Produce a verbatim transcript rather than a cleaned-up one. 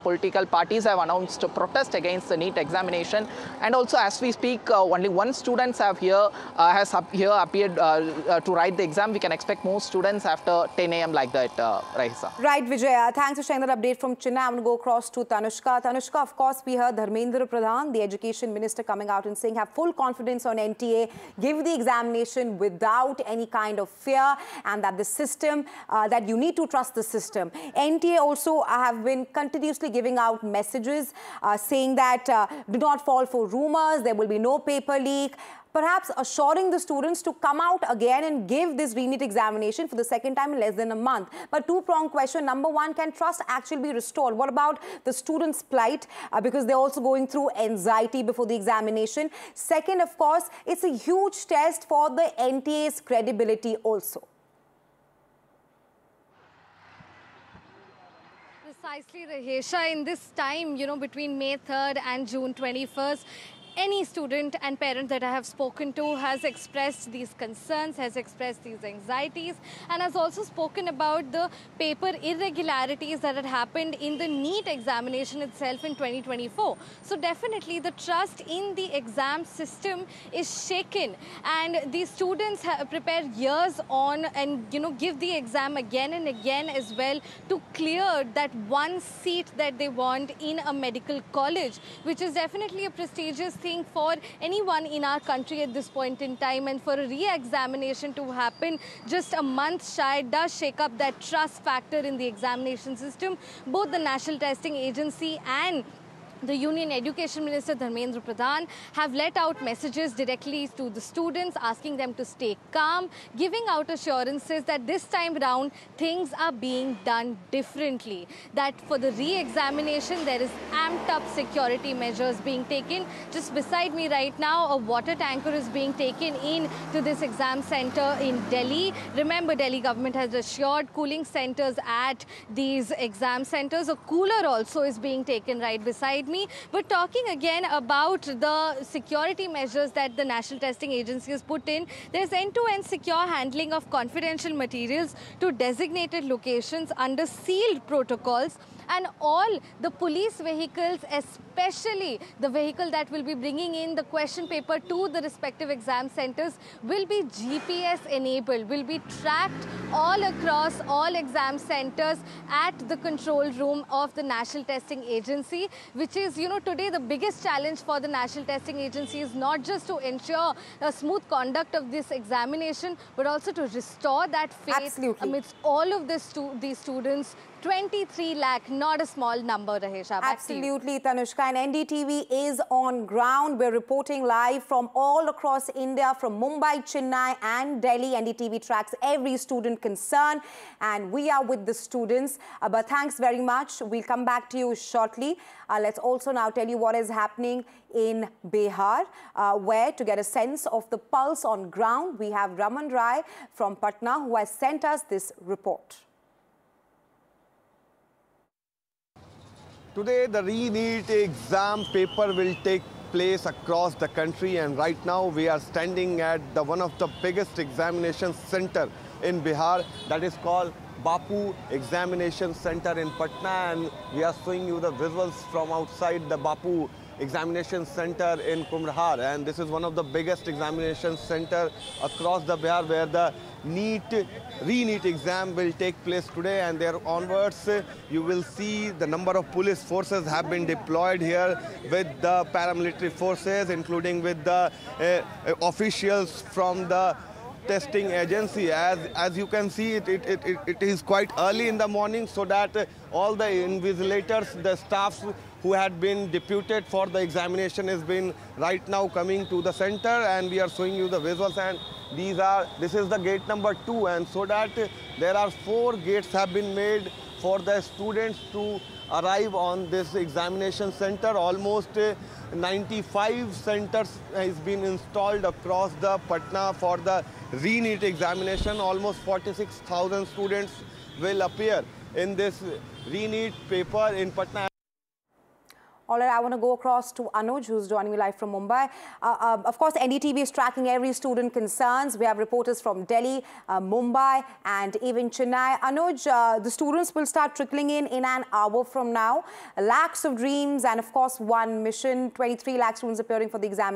Political parties have announced protest against the NEET examination, and also as we speak, uh, only one student have here uh, has up here appeared uh, uh, to write the exam. We can expect more students after ten A M like that, uh, Raisa. Right, Vijaya. Thanks for sharing that update from Chennai. I'm going to go across to Tanushka. Tanushka, of course, we heard Dharmendra Pradhan, the education minister, coming out and saying have full confidence on N T A, give the examination without any kind of fear, and that the system, uh, that you need to trust the system. N T A also have been continuously giving out messages uh, saying that uh, do not fall for rumors, there will be no paper leak, perhaps assuring the students to come out again and give this re-NEET examination for the second time in less than a month. But two-pronged question. Number one, can trust actually be restored? What about the students' plight? Uh, because they're also going through anxiety before the examination. Second, of course, it's a huge test for the N T A's credibility also. Precisely, Rahesha. In this time, you know, between May third and June twenty-first, any student and parent that I have spoken to has expressed these concerns, has expressed these anxieties, and has also spoken about the paper irregularities that had happened in the NEET examination itself in twenty twenty-four. So definitely the trust in the exam system is shaken, and these students have prepared years on and, you know, give the exam again and again as well to clear that one seat that they want in a medical college, which is definitely a prestigious thing for anyone in our country at this point in time. And for a re-examination to happen just a month shy does shake up that trust factor in the examination system. Both the National Testing Agency and the Union Education Minister Dharmendra Pradhan have let out messages directly to the students, asking them to stay calm, giving out assurances that this time round things are being done differently. That for the re-examination there is amped up security measures being taken. Just beside me right now, a water tanker is being taken in to this exam center in Delhi. Remember, Delhi government has assured cooling centers at these exam centers. A cooler also is being taken right beside me. But talking again about the security measures that the National Testing Agency has put in, there's end-to-end secure handling of confidential materials to designated locations under sealed protocols, and all the police vehicles, especially the vehicle that will be bringing in the question paper to the respective exam centers, will be G P S enabled, will be tracked all across all exam centers at the control room of the National Testing Agency, which is, you know, today the biggest challenge for the National Testing Agency is not just to ensure a smooth conduct of this examination, but also to restore that faith Absolutely. amidst all of this stu these students. twenty-three lakh, not a small number, Rahesha. Back Absolutely, Tanushka. And N D T V is on ground. We're reporting live from all across India, from Mumbai, Chennai and Delhi. N D T V tracks every student concern, and we are with the students. Uh, but thanks very much. We'll come back to you shortly. Uh, let's also now tell you what is happening in Bihar, uh, where to get a sense of the pulse on ground, we have Raman Rai from Patna, who has sent us this report. Today, the re-NEET exam paper will take place across the country, and right now we are standing at the one of the biggest examination center in Bihar, that is called Bapu Examination Center in Patna, and we are showing you the visuals from outside the Bapu Examination Center in Kumrahar. And this is one of the biggest examination center across the Bihar, where the NEET, re-NEET exam will take place today, and there onwards you will see the number of police forces have been deployed here with the paramilitary forces, including with the uh, officials from the testing agency. As as you can see, it, it, it, it is quite early in the morning, so that uh, all the invigilators, the staffs who had been deputed for the examination has been right now coming to the center, and we are showing you the visuals. And these are this is the gate number two, and so that uh, there are four gates have been made for the students to arrive on this examination center. Almost uh, ninety-five centers has been installed across the Patna for the re-NEET examination. Almost forty-six thousand students will appear in this re-NEET paper in Patna. All right, I want to go across to Anuj, who's joining me live from Mumbai. Uh, uh, of course, N D T V is tracking every student concerns. We have reporters from Delhi, uh, Mumbai, and even Chennai. Anuj, uh, the students will start trickling in in an hour from now. Lakhs of dreams and, of course, one mission. twenty-three lakh students appearing for the exam.